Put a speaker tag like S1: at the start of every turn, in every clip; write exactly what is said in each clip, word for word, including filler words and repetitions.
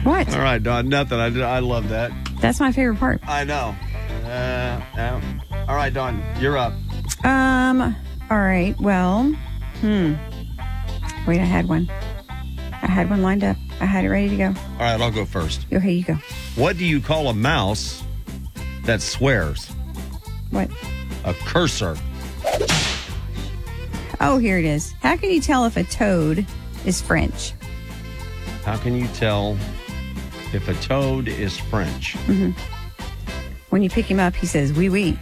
S1: What?
S2: All right, Dawn. Nothing. I, I love that.
S1: That's my favorite part.
S2: I know. Uh, uh, all right, Dawn. You're up.
S1: Um. All right. Well. Hmm. Wait, I had one. I had one lined up. I had it ready to go.
S2: All right, I'll go first.
S1: Okay, you go.
S2: What do you call a mouse that swears?
S1: What?
S2: A cursor.
S1: Oh, here it is. How can you tell if a toad is French?
S2: How can you tell if a toad is French?
S1: Mm-hmm. When you pick him up, he says, oui, oui.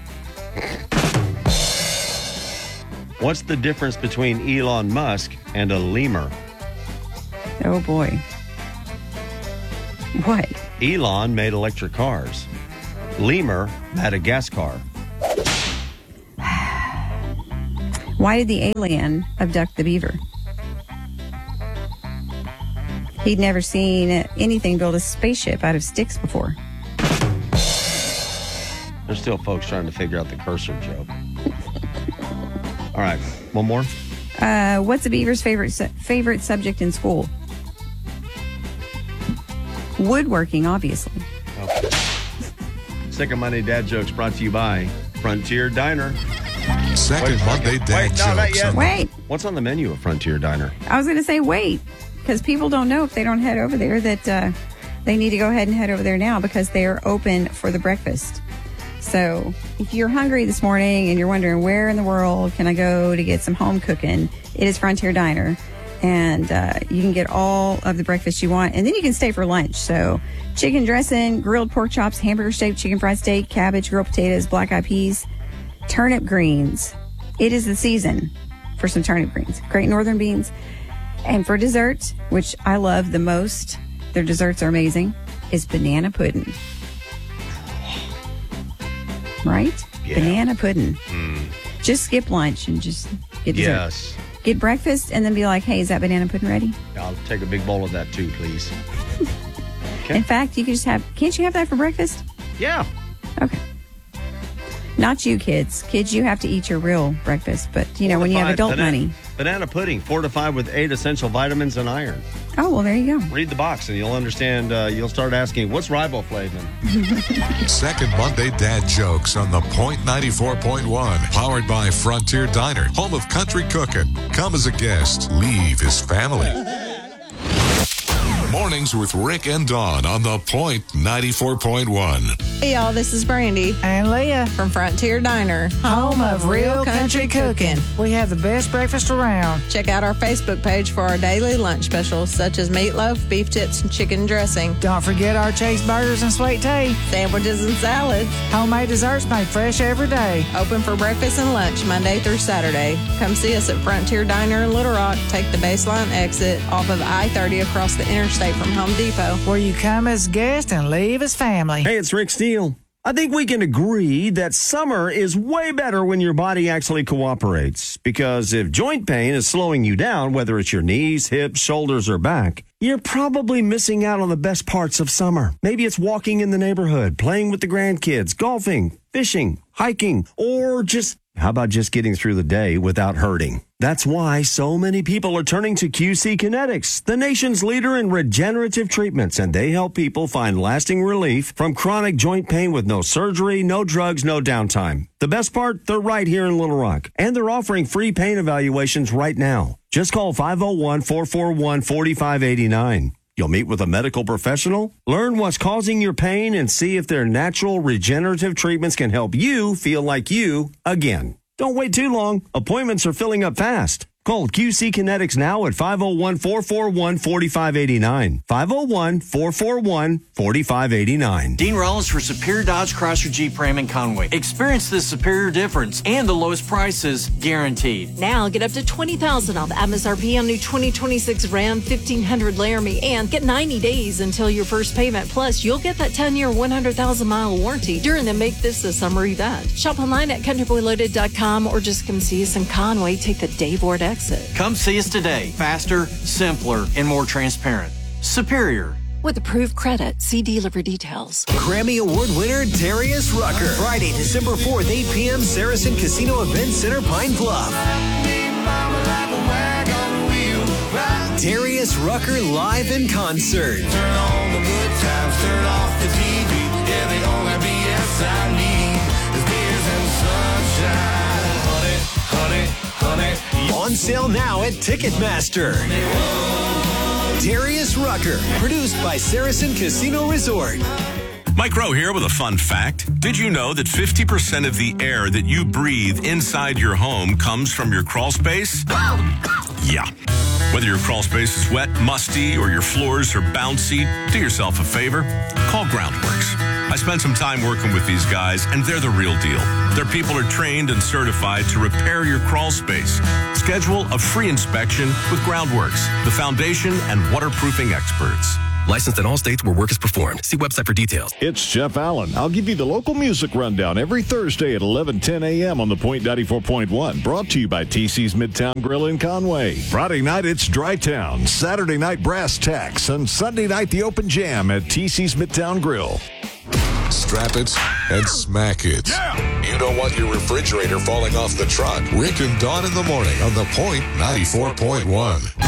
S2: What's the difference between Elon Musk and a lemur?
S1: Oh, boy. What?
S2: Elon made electric cars. Lemur Madagascar.
S1: Why did the alien abduct the beaver? He'd never seen anything build a spaceship out of sticks before.
S2: There's still folks trying to figure out the cursor joke. All right, one more.
S1: Uh, what's a beaver's favorite su- favorite subject in school? Woodworking, obviously.
S2: Okay. Sick of Monday Dad Jokes brought to you by Frontier Diner.
S3: Second
S2: Wait,
S3: Monday Dad
S2: Wait, no, not
S3: Jokes.
S2: yet.
S1: Wait.
S2: What's on the menu at Frontier Diner?
S1: I was going to say wait, because people don't know if they don't head over there that uh, they need to go ahead and head over there now because they are open for the breakfast. So if you're hungry this morning and you're wondering where in the world can I go to get some home cooking, it is Frontier Diner. And uh, you can get all of the breakfast you want. And then you can stay for lunch. So chicken dressing, grilled pork chops, hamburger steak, chicken fried steak, cabbage, grilled potatoes, black-eyed peas, turnip greens. It is the season for some turnip greens. Great Northern beans. And for dessert, which I love the most, their desserts are amazing, is banana pudding. Right?
S2: Yeah.
S1: Banana pudding.
S2: Mm.
S1: Just skip lunch and just get dessert.
S2: Yes.
S1: Get breakfast and then be like, hey, is that banana pudding ready?
S2: I'll take a big bowl of that too, please. Okay.
S1: In fact, you can just have, can't you have that for breakfast?
S2: Yeah.
S1: Okay. Not you, kids. Kids, you have to eat your real breakfast. But, you know, when you have adult
S2: banana,
S1: money.
S2: Banana pudding, fortified with eight essential vitamins and iron.
S1: Oh, well, there you go.
S2: Read the box and you'll understand. Uh, you'll start asking, what's riboflavin?
S3: Second Monday Dad Jokes on the Point ninety-four point one. Powered by Frontier Diner, home of country cooking. Come as a guest, leave as family. Mornings with Rick and Dawn on the Point ninety-four point one.
S4: Hey, y'all, this is Brandy
S5: And Leah,
S4: from Frontier Diner,
S5: home of real country cooking. We have the best breakfast around.
S4: Check out our Facebook page for our daily lunch specials, such as meatloaf, beef tips, and chicken dressing,
S5: Don't forget our Chase burgers and sweet tea.
S4: sandwiches and salads.
S5: Homemade desserts made fresh every day.
S4: Open for breakfast and lunch Monday through Saturday. Come see us at Frontier Diner in Little Rock. Take the baseline exit off of I thirty across the interstate from Home Depot.
S5: Where you come as guest and leave as family.
S2: Hey, it's Rick Steele. I think we can agree that summer is way better when your body actually cooperates. Because if joint pain is slowing you down, whether it's your knees, hips, shoulders, or back, you're probably missing out on the best parts of summer. Maybe it's walking in the neighborhood, playing with the grandkids, golfing, fishing, hiking, or just, how about just getting through the day without hurting? That's why so many people are turning to Q C Kinetics, the nation's leader in regenerative treatments, and they help people find lasting relief from chronic joint pain with no surgery, no drugs, no downtime. The best part, they're right here in Little Rock, and they're offering free pain evaluations right now. Just call five oh one, four four one, four five eight nine. You'll meet with a medical professional, learn what's causing your pain, and see if their natural regenerative treatments can help you feel like you again. Don't wait too long. Appointments are filling up fast. Call Q C Kinetics now at five oh one, four four one, four five eight nine. five oh one, four four one, four five eight nine.
S6: Dean Rollins for Superior Dodge Chrysler Jeep Ram in Conway. Experience the superior difference and the lowest prices guaranteed.
S7: Now get up to twenty thousand dollars off M S R P on new twenty twenty-six Ram fifteen hundred Laramie and get ninety days until your first payment. Plus, you'll get that ten-year, one hundred thousand mile warranty during the Make This a Summer event. Shop online at country boy loaded dot com or just come see us in Conway. Take the Dave Ward exit.
S6: Come see us today. Faster, simpler, and more transparent. Superior.
S7: With approved credit, see dealer for details.
S8: Grammy Award winner Darius Rucker. Friday, December fourth, eight p.m., Saracen Casino Event Center, Pine Bluff. Darius Rucker live in concert.
S9: Turn on the good times, turn off the T V. Yeah, the only B S I need is beers and sunshine. Honey, honey, honey.
S8: On sale now at Ticketmaster. Darius Rucker, produced by Saracen Casino Resort.
S10: Mike Rowe here with a fun fact. Did you know that fifty percent of the air that you breathe inside your home comes from your crawl space? Yeah. Whether your crawl space is wet, musty, or your floors are bouncy, do yourself a favor. Call Groundworks. I spent some time working with these guys, and they're the real deal. Their people are trained and certified to repair your crawl space. Schedule a free inspection with Groundworks, the foundation and waterproofing experts.
S11: Licensed in all states where work is performed. See website for details.
S12: It's Jeff Allen. I'll give you the local music rundown every Thursday at eleven ten a.m. on the Point ninety-four point one. Brought to you by T C's Midtown Grill in Conway. Friday night, it's Dry Town. Saturday night, Brass Tacks. And Sunday night, the Open Jam at T C's Midtown Grill.
S3: Strap it and smack it. Yeah! You don't want your refrigerator falling off the truck. Rick and Dawn in the morning on the Point ninety-four point one.